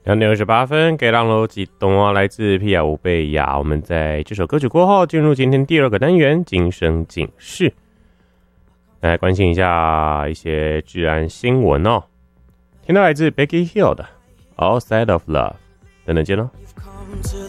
2:28，给浪楼及东啊，来自皮亚乌贝亚。我们在这首歌曲过后，进入今天第二个单元——今生警示。来关心一下一些治安新闻哦。听到来自 Becky Hill 的《Outside of Love》，等等见喽。